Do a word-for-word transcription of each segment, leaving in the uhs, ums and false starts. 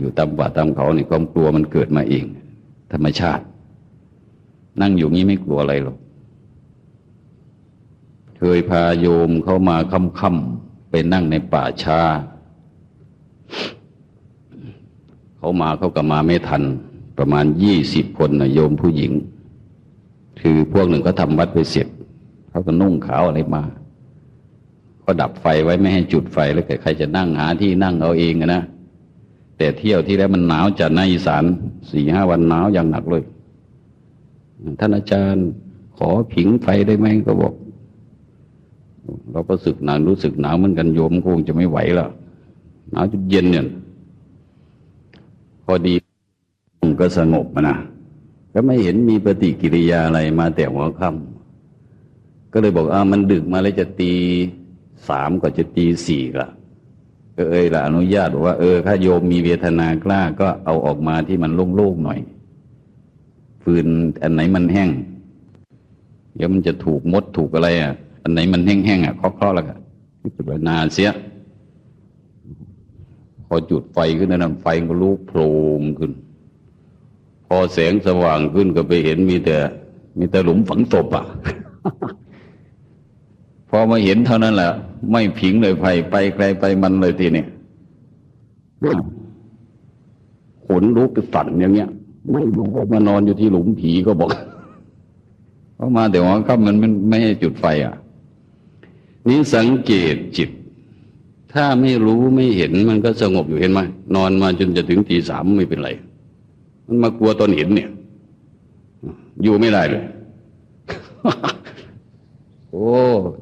อยู่ตามป่าตามเขาเนี่ยความกลัวมันเกิดมาเองธรรมชาตินั่งอยู่งี้ไม่กลัวอะไรหรอกเคยพาโยมเข้ามาค่ำๆไปนั่งในป่าช้าเขามาเขาก็มาไม่ทันประมาณยี่สิบคนนะโยมผู้หญิงคือพวกหนึ่งเขาทำวัดไปเสร็จเขาก็นุ่งขาวอะไรมาก็ดับไฟไว้ไม่ให้จุดไฟแล้วเกิดใครจะนั่งหาที่นั่งเอาเองนะแต่เที่ยวที่แล้วมันหนาวจัดในอีสานสี่ห้าวันหนาวอย่างหนักเลยท่านอาจารย์ขอผิงไฟได้ไหมก็บอกเราก็สึกหนาวรู้สึกหนาวเหมือนกันโยมคงจะไม่ไหวแล้วหนาวจนเย็นเนี่ยพอดีก็สงบนะก็ไม่เห็นมีปฏิกิริยาอะไรมาแต่หัวค่ำก็เลยบอกอ่ามันดึกมาแล้วจะตีสามก็จะตีสี่ละก็เอ้ยละอนุญาตบอกว่าเออถ้าโยมมีเวทนากล้าก็เอาออกมาที่มันโล่งๆหน่อยฟืนอันไหนมันแห้งเดี๋ยวมันจะถูกมดถูกอะไรอ่ะอันไหนมันแห้งๆอ่ะเคาะๆแล้วก็จุดนาเสียพอจุดไฟขึ้นนะไฟก็ลุกโผล่ขึ้นพอแสงสว่างขึ้นก็ไปเห็นมีแต่มีแต่หลุมฝังศพอ่ะ พอมาเห็นเท่านั้นแหละไม่ผิงเลยไฟไปไกลไปมันเลยทีนี้ขนลุกสั่นอย่างเงี้ยไม่รู้ว่ามานอนอยู่ที่หลุมผีก็บอกเพราะมาแต่ว่าก็มันไม่ให้จุดไฟอ่ะนี้สังเกตจิตถ้าไม่รู้ไม่เห็นมันก็สงบอยู่เห็นไหมนอนมาจนจะถึงตีสามไม่เป็นไรมันมากลัวตอนเห็นเนี่ยอยู่ไม่ได้เลย โอ้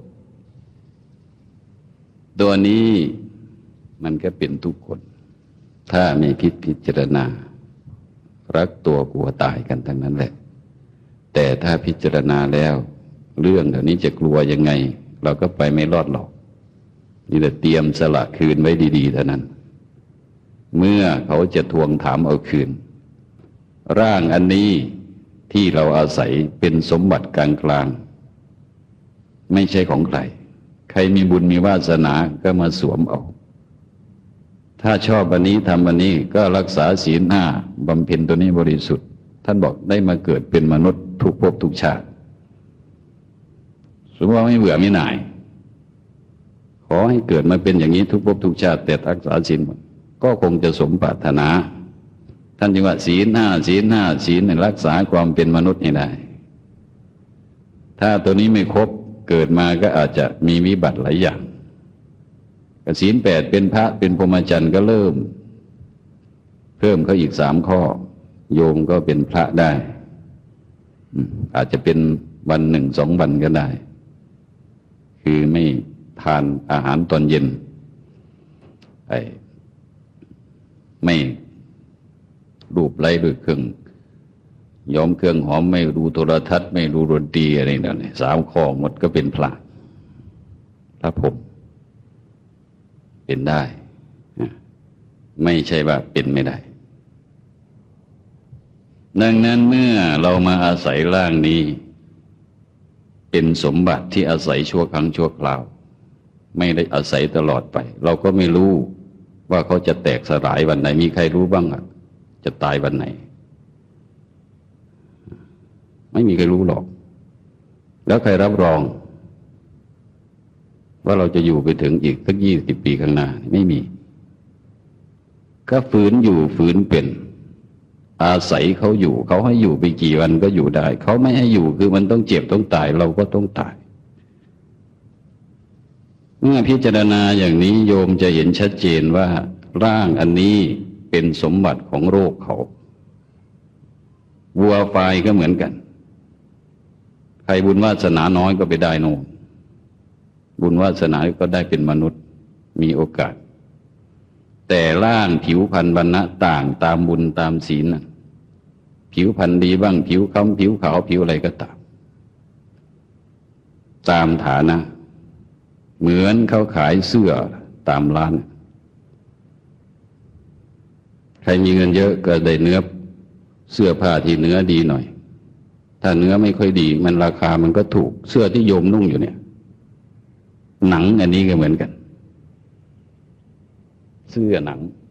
ตัวนี้มันก็เป็นทุกคนถ้าไม่พิจพิจารณารักตัวกลัวตายกันทั้งนั้นแหละแต่ถ้าพิจารณาแล้วเรื่องเหล่านี้จะกลัวยังไงเราก็ไปไม่รอดหรอกนี่แต่เตรียมสละคืนไว้ดีๆเท่านั้นเมื่อเขาจะทวงถามเอาคืนร่างอันนี้ที่เราอาศัยเป็นสมบัติกลางๆไม่ใช่ของใครใครมีบุญมีวาสนาก็มาสวมเอาถ้าชอบอันนี้ทำอันนี้ก็รักษาศีลห้าบำเพ็ญตัวนี้บริสุทธิ์ท่านบอกได้มาเกิดเป็นมนุษย์ทุกภพทุกชาติสมมติว่าไม่เบื่อไม่หน่ายขอให้เกิดมาเป็นอย่างนี้ทุกภพทุกชาติแต่รักษาศีลก็คงจะสมปรารถนาท่านจึงว่าศีลห้าศีลห้าศีลรักษาความเป็นมนุษย์ให้ได้ถ้าตัวนี้ไม่ครบเกิดมาก็อาจจะมีวิบัติหลายอย่างศีลแปดเป็นพระเป็นพรหมจรรย์ก็เริ่มเพิ่มเขาอีกสามข้อโยมก็เป็นพระได้อาจจะเป็นวันหนึ่งสองวันก็ได้คือไม่ทานอาหารตอนเย็นไอ้ไม่รูปไล้ด้วยเครื่องย้อมเครื่องหอมไม่ดูโทรทัศน์ไม่ดูดนตรีอะไรนั่นนี่สามข้อหมดก็เป็นพระพระผมเป็นได้ไม่ใช่ว่าเป็นไม่ได้ดังนั้นเมื่อเรามาอาศัยร่างนี้เป็นสมบัติที่อาศัยชั่วครั้งชั่วคราวไม่ได้อาศัยตลอดไปเราก็ไม่รู้ว่าเขาจะแตกสลายวันไหนมีใครรู้บ้างอ่ะจะตายวันไหนไม่มีใครรู้หรอกแล้วใครรับรองว่าเราจะอยู่ไปถึงอีกสักยี่สิบปีข้างหน้าไม่มีก็ฝืนอยู่ฝืนเป็นอาศัยเขาอยู่เขาให้อยู่ไปกี่วันก็อยู่ได้เขาไม่ให้อยู่คือมันต้องเจ็บต้องตายเราก็ต้องตายเมื่อพิจารณาอย่างนี้โยมจะเห็นชัดเจนว่าร่างอันนี้เป็นสมบัติของโลกเขาวัวควายก็เหมือนกันใครบุญวาสนาน้อยก็ไปได้โน่นบุญวาสนาก็ได้เป็นมนุษย์มีโอกาสแต่ร่างผิวพรรณวรรณะต่างตามบุญตามศีลนะผิวพรรณดีบ้างผิวค้ำผิวขาวผิวอะไรก็ตามตามฐานะเหมือนเขาขายเสื้อตามร้านใครมีเงินเยอะก็ได้เนื้อเสื้อผ้าที่เนื้อดีหน่อยถ้าเนื้อไม่ค่อยดีมันราคามันก็ถูกเสื้อที่โยมนุ่งอยู่เนี่ยหนังอันนี้ก็เหมือนกันเสื้อหนัง